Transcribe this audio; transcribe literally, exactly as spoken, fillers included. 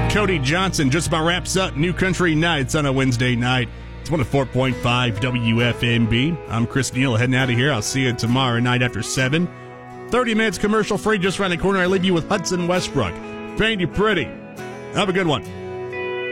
Cody Johnson just about wraps up New Country Nights on a Wednesday night. It's one oh four point five W F M B. I'm Chris Neal heading out of here. I'll see you tomorrow night after seven. thirty minutes commercial free just around the corner. I leave you with Hudson Westbrook. Paint you pretty. Have a good one.